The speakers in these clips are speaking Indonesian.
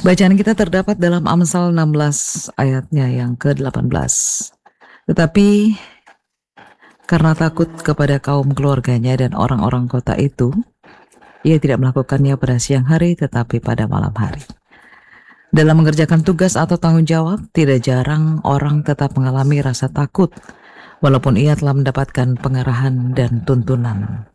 Bacaan kita terdapat dalam Amsal 16 ayatnya yang ke-18. Tetapi karena takut kepada kaum keluarganya dan orang-orang kota itu, ia tidak melakukannya pada siang hari tetapi pada malam hari. Dalam mengerjakan tugas atau tanggung jawab, tidak jarang orang tetap mengalami rasa takut, walaupun ia telah mendapatkan pengarahan dan tuntunan.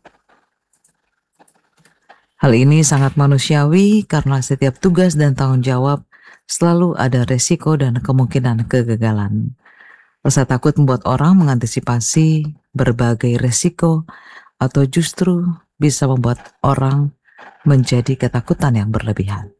Hal ini sangat manusiawi karena setiap tugas dan tanggung jawab selalu ada resiko dan kemungkinan kegagalan. Rasa takut membuat orang mengantisipasi berbagai resiko atau justru bisa membuat orang menjadi ketakutan yang berlebihan.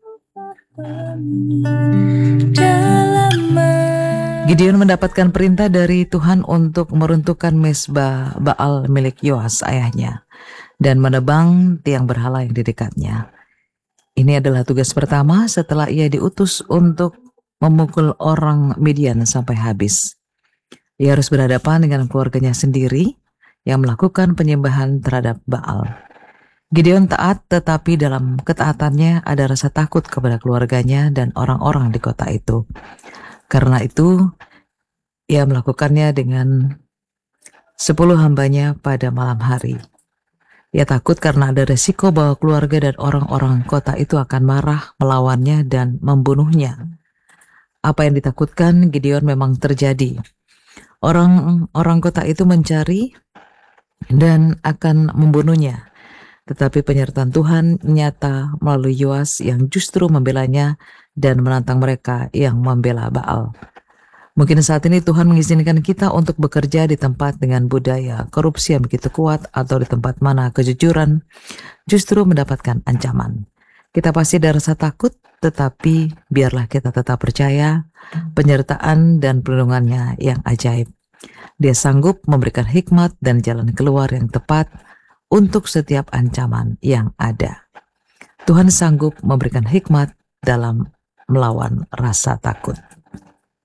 Gideon mendapatkan perintah dari Tuhan untuk meruntuhkan mezbah Baal milik Yoas ayahnya dan menebang tiang berhala yang di dekatnya. Ini adalah tugas pertama setelah ia diutus untuk memukul orang Midian sampai habis. Ia harus berhadapan dengan keluarganya sendiri yang melakukan penyembahan terhadap Baal. Gideon taat, tetapi dalam ketaatannya ada rasa takut kepada keluarganya dan orang-orang di kota itu. Karena itu, ia melakukannya dengan 10 hambanya pada malam hari. Ia takut karena ada resiko bahwa keluarga dan orang-orang kota itu akan marah, melawannya, dan membunuhnya. Apa yang ditakutkan Gideon memang terjadi. Orang-orang kota itu mencari dan akan membunuhnya. Tetapi penyertaan Tuhan nyata melalui Yoas yang justru membelanya dan menantang mereka yang membela Baal. Mungkin saat ini Tuhan mengizinkan kita untuk bekerja di tempat dengan budaya korupsi yang begitu kuat atau di tempat mana kejujuran justru mendapatkan ancaman. Kita pasti ada rasa takut, tetapi biarlah kita tetap percaya penyertaan dan perlindungannya yang ajaib. Dia sanggup memberikan hikmat dan jalan keluar yang tepat untuk setiap ancaman yang ada. Tuhan sanggup memberikan hikmat dalam melawan rasa takut.